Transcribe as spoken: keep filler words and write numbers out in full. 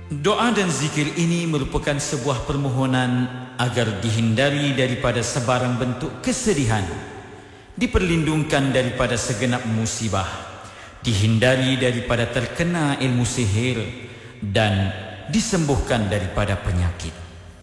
Doa dan zikir ini merupakan sebuah permohonan agar dihindari daripada sebarang bentuk kesedihan, diperlindungkan daripada segenap musibah, dihindari daripada terkena ilmu sihir, dan disembuhkan daripada penyakit.